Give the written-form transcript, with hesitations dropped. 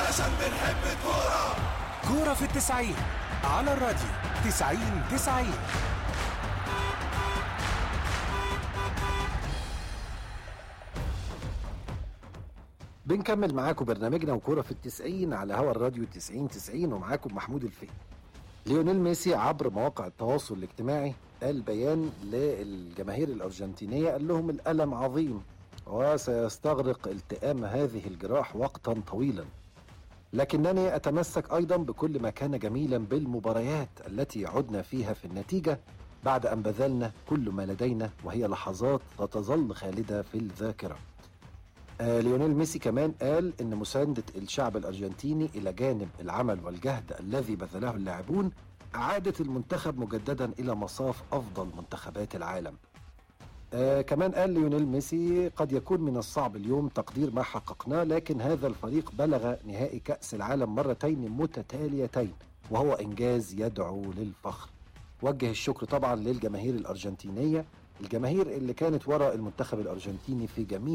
عشان بنحب الكورة. كورة في التسعين على الراديو 90-90. بنكمل معاكم برنامجنا وكورة في التسعين على هوا الراديو 90-90، ومعاكم محمود الفقي. ليونيل ميسي عبر مواقع التواصل الاجتماعي قال بيان للجماهير الأرجنتينية، قال لهم الألم عظيم وسيستغرق التئام هذه الجراح وقتا طويلا، لكنني أتمسك أيضا بكل ما كان جميلا بالمباريات التي عدنا فيها في النتيجة بعد أن بذلنا كل ما لدينا، وهي لحظات ستظل خالدة في الذاكرة. ليونيل ميسي كمان قال إن مساندة الشعب الأرجنتيني إلى جانب العمل والجهد الذي بذله اللاعبون أعادت المنتخب مجددا إلى مصاف أفضل منتخبات العالم. كمان قال ليونيل ميسي قد يكون من الصعب اليوم تقدير ما حققناه، لكن هذا الفريق بلغ نهائي كأس العالم مرتين متتاليتين وهو إنجاز يدعو للفخر. وجه الشكر طبعا للجماهير الأرجنتينية، الجماهير اللي كانت وراء المنتخب الأرجنتيني في جميع